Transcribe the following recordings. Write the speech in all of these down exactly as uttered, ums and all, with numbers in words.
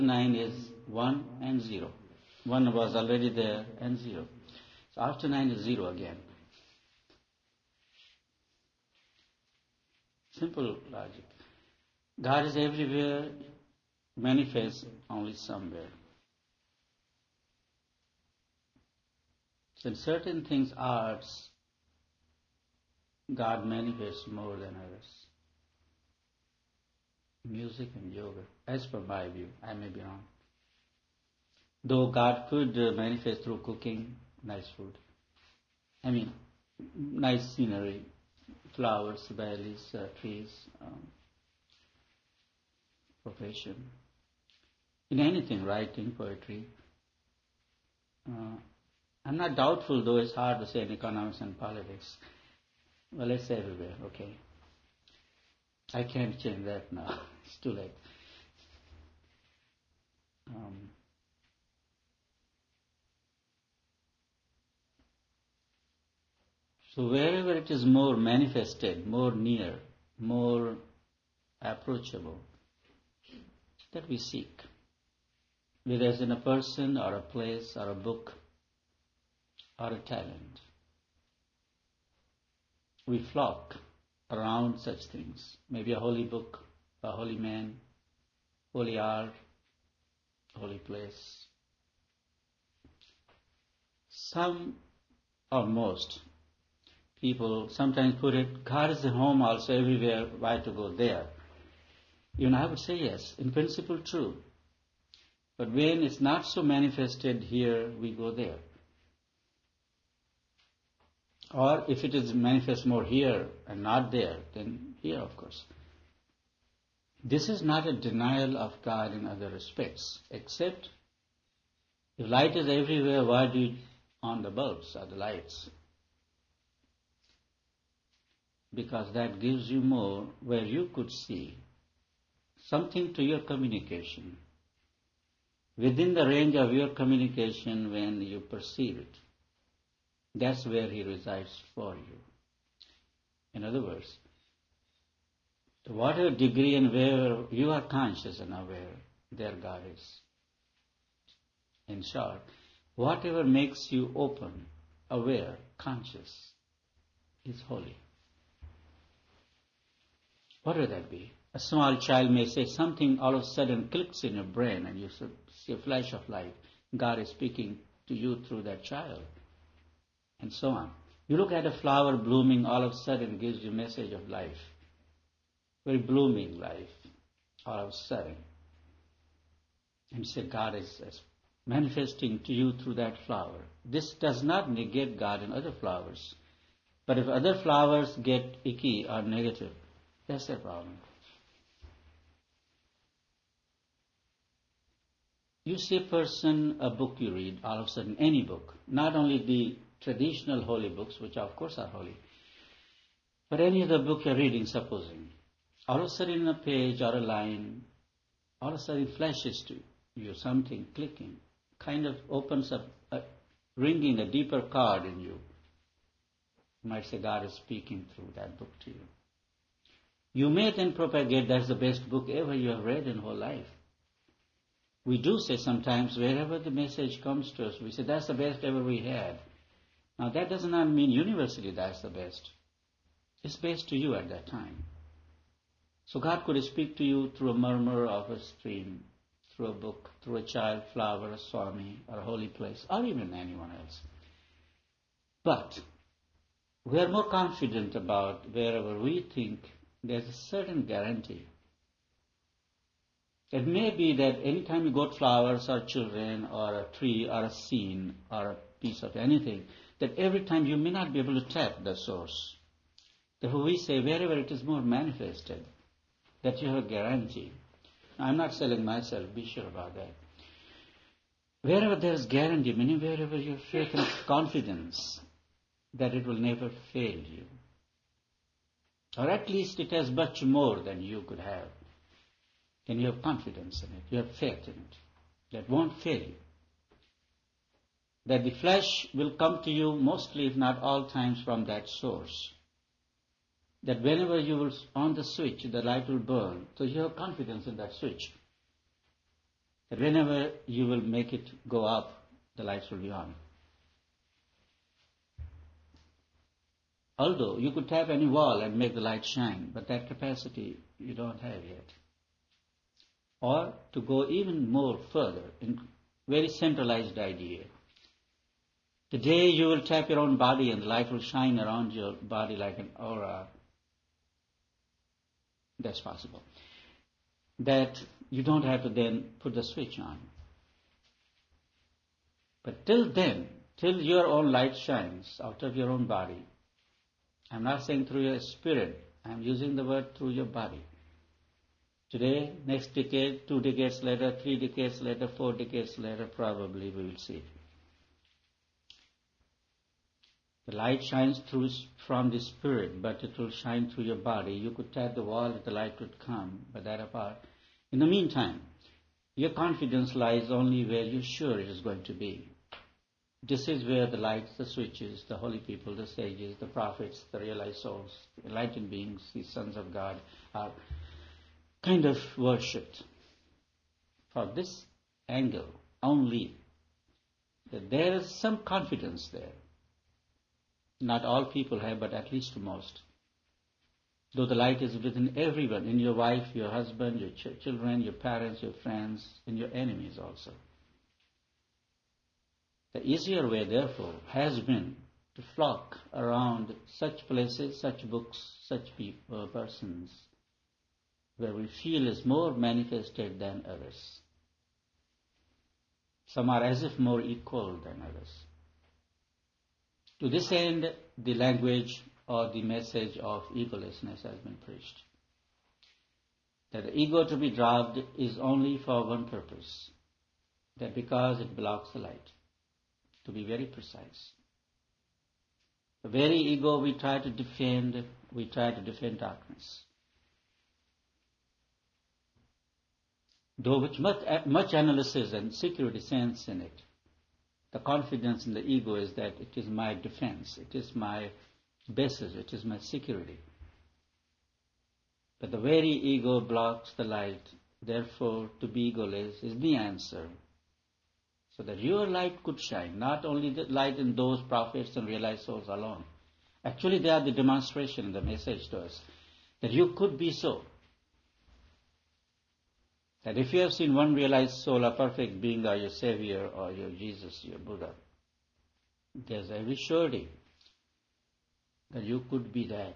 nine is one and zero. one was already there and zero. So after nine is zero again. Simple logic. God is everywhere, manifests only somewhere. So in certain things, arts, God manifests more than others. Music and yoga, as per my view, I may be wrong. Though God could uh, manifest through cooking, nice food. I mean, nice scenery, flowers, valleys, uh, trees, um, profession. In anything, writing, poetry. Uh, I'm not doubtful, though it's hard to say in economics and politics. Well, let's say everywhere, okay. I can't change that now. It's too late. Um, so wherever it is more manifested, more near, more approachable, that we seek. Whether it's in a person or a place or a book or a talent. We flock around such things. Maybe a holy book, a holy man, holy art, holy place. Some or most people sometimes put it, God is at home also everywhere, why to go there? Even I would say yes, in principle true. But when it's not so manifested here, we go there. Or if it is manifest more here and not there, then here, of course. This is not a denial of God in other respects, except if light is everywhere, why do you on the bulbs or the lights? Because that gives you more where you could see something to your communication. Within the range of your communication when you perceive it. That's where He resides for you. In other words, to whatever degree and where you are conscious and aware, there God is. In short, whatever makes you open, aware, conscious, is holy. What would that be? A small child may say something all of a sudden clicks in your brain and you see a flash of light. God is speaking to you through that child. And so on. You look at a flower blooming, all of a sudden gives you a message of life. Very blooming life, all of a sudden. And you say God is, is manifesting to you through that flower. This does not negate God in other flowers. But if other flowers get icky or negative, that's their problem. You see a person, a book you read, all of a sudden, any book, not only the traditional holy books, which of course are holy, but any other book you're reading, supposing, all of a sudden in a page or a line, all of a sudden flashes to you, something clicking, kind of opens up, a, ringing a deeper chord in you. You might say God is speaking through that book to you. You may then propagate that's the best book ever you have read in whole life. We do say sometimes wherever the message comes to us, we say that's the best ever we had. Now that does not mean universally that's the best. It's best to you at that time. So God could speak to you through a murmur of a stream, through a book, through a child, flower, a Swami, or a holy place, or even anyone else. But we are more confident about wherever we think there's a certain guarantee. It may be that any time you got flowers or children or a tree or a scene or a piece of anything, that every time you may not be able to tap the source. Therefore we say wherever it is more manifested, that you have a guarantee. Now, I'm not selling myself, be sure about that. Wherever there is guarantee, meaning wherever you have faith and confidence that it will never fail you. Or at least it has much more than you could have. Then you have confidence in it, you have faith in it. That won't fail you. That the flesh will come to you mostly, if not all times, from that source. That whenever you will on the switch, the light will burn. So you have confidence in that switch. that whenever you will make it go up, the lights will be on. Although you could tap any wall and make the light shine, but that capacity you don't have yet. Or to go even more further, in very centralized idea. Today you will tap your own body and the light will shine around your body like an aura. That's possible. That you don't have to then put the switch on. But till then, till your own light shines out of your own body, I'm not saying through your spirit, I'm using the word through your body. Today, next decade, two decades later, three decades later, four decades later, probably we will see it. The light shines through from the spirit, but it will shine through your body. You could tap the wall and the light would come, but that apart. In the meantime, your confidence lies only where you're sure it is going to be. This is where the lights, the switches, the holy people, the sages, the prophets, the realized souls, the enlightened beings, the sons of God are kind of worshipped. For this angle only, that there is some confidence there. Not all people have, but at least most. Though the light is within everyone, in your wife, your husband, your ch- children, your parents, your friends, and your enemies also. The easier way, therefore, has been to flock around such places, such books, such people, persons, where we feel is more manifested than others. Some are as if more equal than others. To this end, the language or the message of egolessness has been preached. That the ego to be dropped is only for one purpose, that because it blocks the light. To be very precise. The very ego we try to defend, we try to defend darkness. Though with much, much analysis and security sense in it, the confidence in the ego is that it is my defense, it is my basis, it is my security. But the very ego blocks the light, therefore to be egoless is the answer. So that your light could shine, not only the light in those prophets and realized souls alone. Actually, they are the demonstration, the message to us, that you could be so. That if you have seen one realized soul, a perfect being, or your Savior, or your Jesus, your Buddha, there's every surety that you could be that.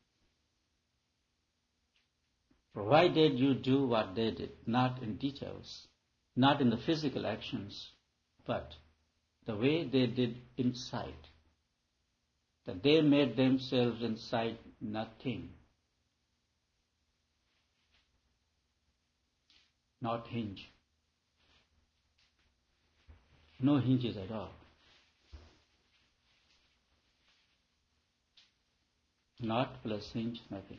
Provided you do what they did, not in details, not in the physical actions, but the way they did inside, that they made themselves inside nothing, not hinge, no hinges at all, not plus hinge, nothing.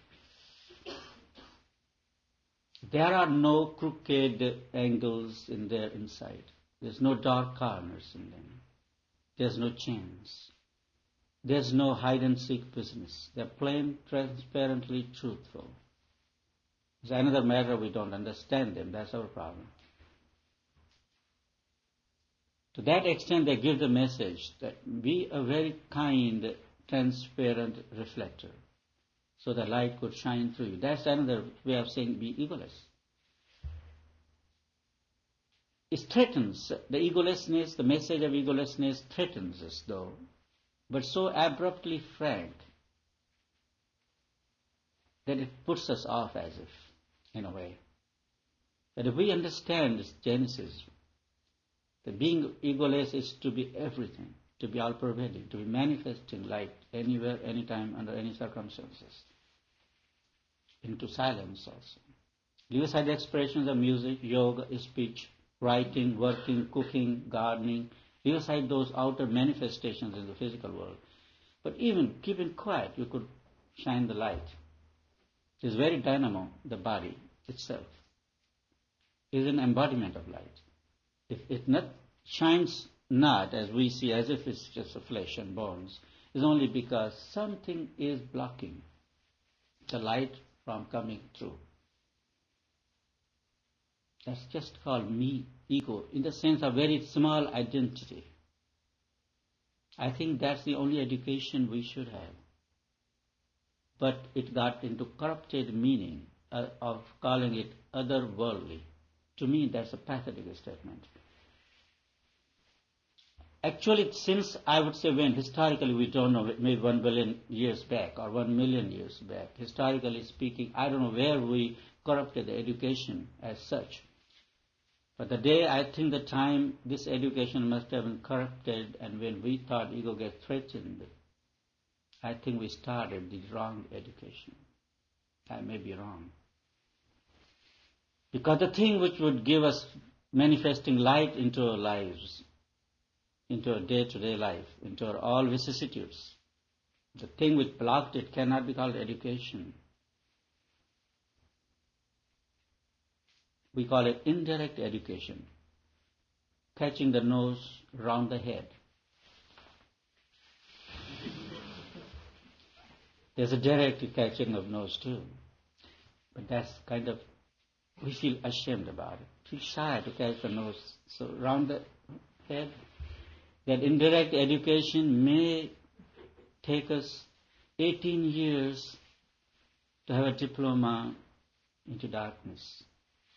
There are no crooked angles in their inside. There's no dark corners in them. There's no chains. There's no hide-and-seek business. They're plain, transparently truthful. It's another matter we don't understand them. That's our problem. To that extent, they give the message that be a very kind, transparent reflector, so the light could shine through you. That's another way of saying be egoless. It threatens, the egolessness, the message of egolessness threatens us though, but so abruptly frank that it puts us off as if, in a way. That if we understand this genesis, that being egoless is to be everything, to be all-pervading, to be manifesting light anywhere, anytime, under any circumstances, into silence also. Leave aside the expressions of music, yoga, speech, writing, working, cooking, gardening. Leave aside those outer manifestations in the physical world. But even keeping quiet, you could shine the light. This very dynamo, the body itself, is an embodiment of light. If it not shines not as we see, as if it's just a flesh and bones, is only because something is blocking the light from coming through. That's just called me ego, in the sense of very small identity. I think that's the only education we should have. But it got into corrupted meaning uh, of calling it otherworldly. To me, that's a pathetic statement. Actually, since I would say when, historically we don't know, maybe one billion years back or one million years back, historically speaking, I don't know where we corrupted the education as such. But the day, I think the time this education must have been corrupted, and when we thought ego gets threatened, I think we started the wrong education. I may be wrong. Because the thing which would give us manifesting light into our lives, into our day-to-day life, into our all vicissitudes, the thing which blocked it cannot be called education. We call it indirect education, catching the nose round the head. There's a direct catching of nose too, but that's kind of, we feel ashamed about it, feel shy to catch the nose. So round the head, that indirect education may take us eighteen years to have a diploma into darkness.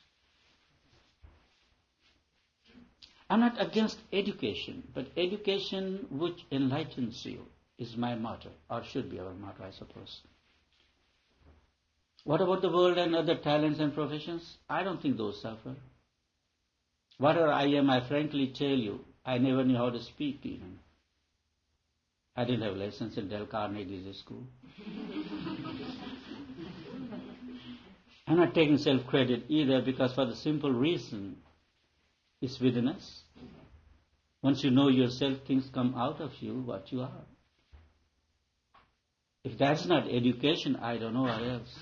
I'm not against education, but education which enlightens you is my motto, or should be our motto, I suppose. What about the world and other talents and professions? I don't think those suffer. Whatever I am, I frankly tell you, I never knew how to speak even. I didn't have lessons in Dale Carnegie's school. I'm not taking self-credit either, because for the simple reason, it's within us. Once you know yourself, things come out of you what you are. If that's not education, I don't know what else.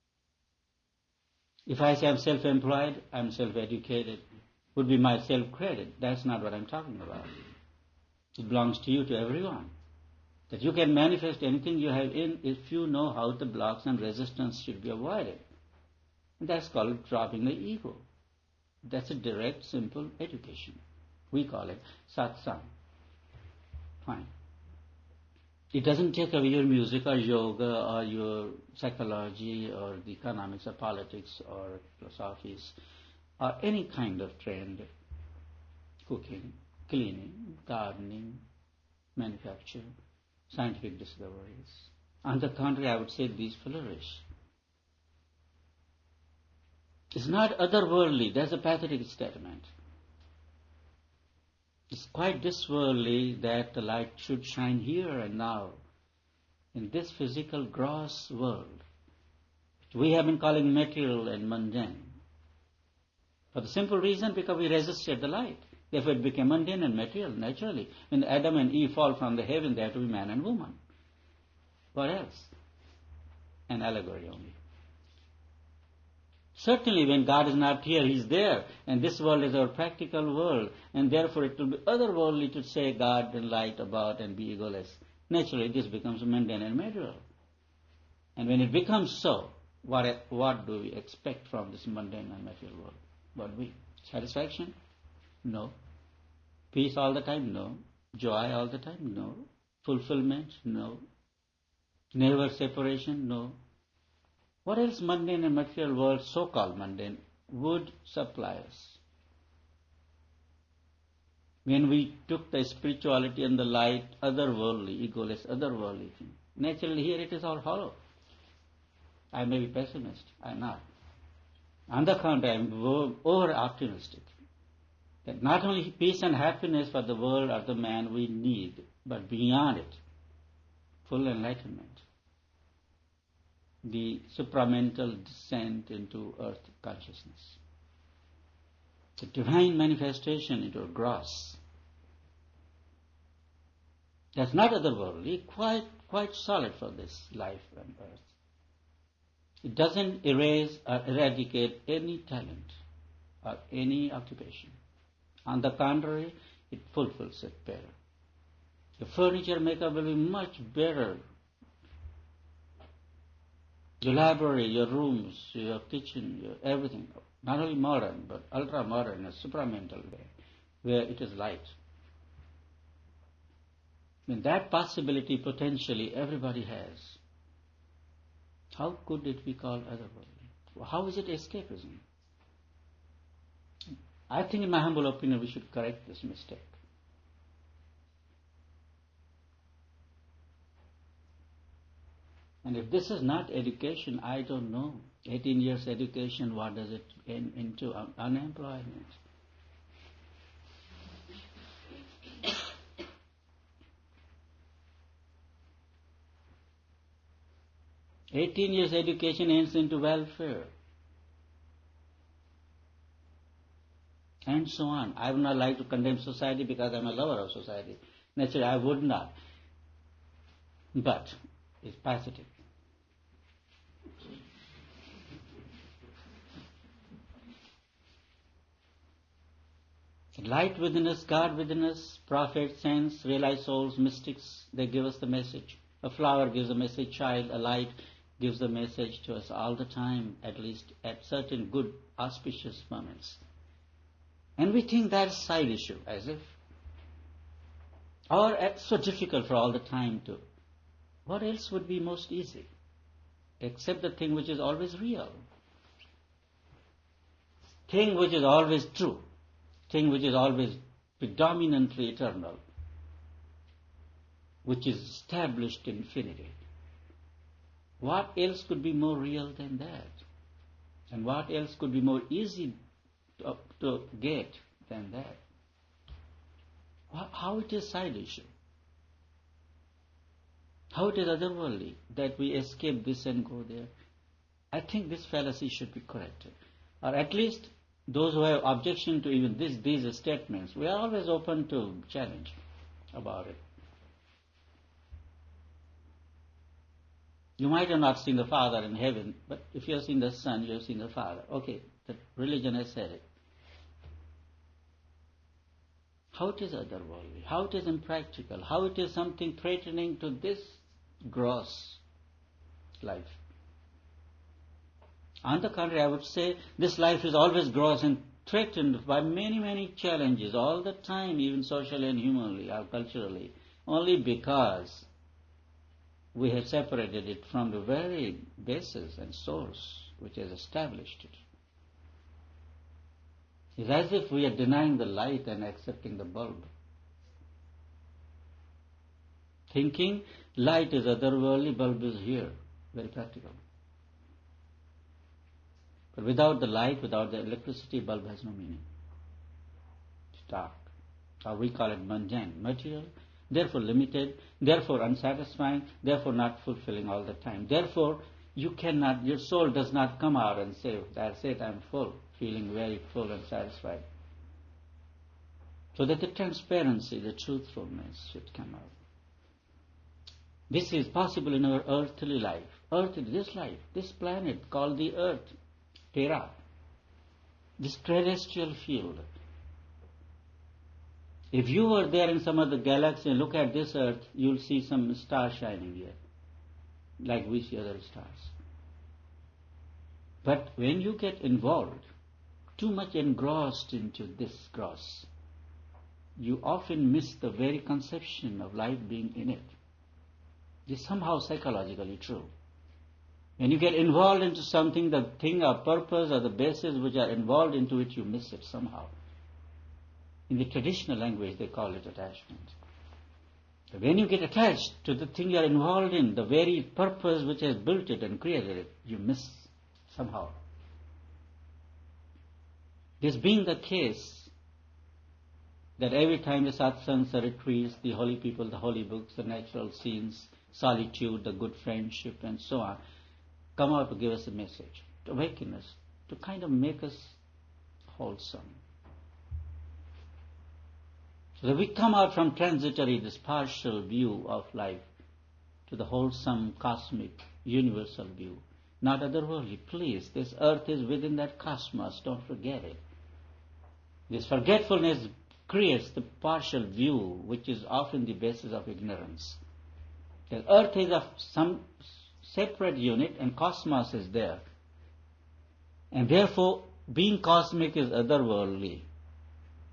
If I say I'm self-employed, I'm self-educated, would be my self-credit. That's not what I'm talking about. It belongs to you, to everyone. That you can manifest anything you have in if you know how the blocks and resistance should be avoided. And that's called dropping the ego. That's a direct, simple education. We call it satsang. Fine. It doesn't take away your music or yoga or your psychology or the economics or politics or philosophies or any kind of trend, cooking, cleaning, gardening, manufacture, scientific discoveries. On the contrary, I would say these flourish. It's not otherworldly. That's a pathetic statement. It's quite disworldly that the light should shine here and now, in this physical gross world. We have been calling material and mundane. For the simple reason, because we resisted the light. Therefore it became mundane and material, naturally. When Adam and Eve fall from the heaven, they have to be man and woman. What else? An allegory only. Certainly when God is not here, He is there. And this world is our practical world. And therefore it will be otherworldly to say God and light about and be egoless. Naturally this becomes mundane and material. And when it becomes so, what, what do we expect from this mundane and material world? What we? Satisfaction? No. Peace all the time? No. Joy all the time? No. Fulfillment? No. Never separation? No. What else mundane and material world, so-called mundane, would supply us? When we took the spirituality and the light, otherworldly, egoless, otherworldly thing, naturally here it is all hollow. I may be pessimist, I am not. On the contrary, I am over-optimistic. That not only peace and happiness for the world or the man we need, but beyond it, full enlightenment. The supramental descent into earth consciousness. The divine manifestation into a gross. That's not otherworldly, quite, quite solid for this life on earth. It doesn't erase or eradicate any talent or any occupation. On the contrary, it fulfills it better. The furniture maker will be much better. Your library, your rooms, your kitchen, your everything, not only modern, but ultra-modern, a supramental way, where it is light. I mean, that possibility potentially everybody has. How could it be called otherworldly? How is it escapism? I think, in my humble opinion, we should correct this mistake. And if this is not education, I don't know. eighteen years education, what does it end into? Un- unemployment. eighteen years education ends into welfare. And so on. I would not like to condemn society because I'm a lover of society. Naturally, I would not. But it's positive. Light within us, God within us, prophets, saints, realized souls, mystics, they give us the message. A flower gives a message, child, a light gives the message to us all the time, at least at certain good, auspicious moments. And we think that's a side issue, as if, or it's so difficult for all the time to. What else would be most easy? Except the thing which is always real. Thing which is always true. Thing which is always predominantly eternal. Which is established infinity. What else could be more real than that? And what else could be more easy to, to get than that? How it is side issue? How it is otherworldly that we escape this and go there? I think this fallacy should be corrected. Or at least those who have objection to even this, these statements, we are always open to challenge about it. You might have not seen the Father in heaven, but if you have seen the Son, you have seen the Father. Okay, the religion has said it. How it is otherworldly, how it is impractical, how it is something threatening to this gross life. On the contrary, I would say this life is always gross and threatened by many, many challenges all the time, even socially and humanly or culturally, only because we have separated it from the very basis and source which has established it. It's as if we are denying the light and accepting the bulb. Thinking light is otherworldly, bulb is here. Very practical. But without the light, without the electricity, bulb has no meaning. It's dark. Or we call it mundane, material, therefore limited, therefore unsatisfying, therefore not fulfilling all the time. Therefore, you cannot, your soul does not come out and say, that's it, I'm full, feeling very full and satisfied. So that the transparency, the truthfulness should come out. This is possible in our earthly life. Earth, this life, this planet called the earth, Terra, this terrestrial field. If you were there in some other galaxy and look at this earth, you'll see some stars shining here, like we see other stars. But when you get involved, too much engrossed into this gross, you often miss the very conception of life being in it. This is somehow psychologically true. When you get involved into something, the thing or purpose or the basis which are involved into it, you miss it somehow. In the traditional language, they call it attachment. When you get attached to the thing you are involved in, the very purpose which has built it and created it, you miss somehow. This being the case, that every time the satsangs, the retreats, the holy people, the holy books, the natural scenes, solitude, the good friendship, and so on, come out to give us a message, to awaken us, to kind of make us wholesome. So that we come out from transitory, this partial view of life, to the wholesome, cosmic, universal view. Not otherworldly. Please, this earth is within that cosmos. Don't forget it. This forgetfulness creates the partial view, which is often the basis of ignorance. The earth is of some separate unit and cosmos is there. And therefore, Being cosmic is otherworldly.